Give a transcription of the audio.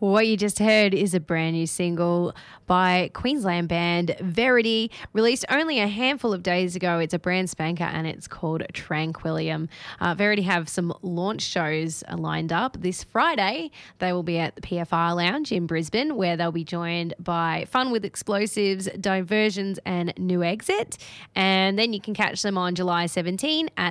What you just heard is a brand new single by Queensland band Verity, released only a handful of days ago. It's a brand spanker and it's called Tranquillium. Verity have some launch shows lined up. This Friday, they will be at the PFR Lounge in Brisbane, where they'll be joined by Fun with Explosives, Diversions and New Exit. And then you can catch them on July 17 at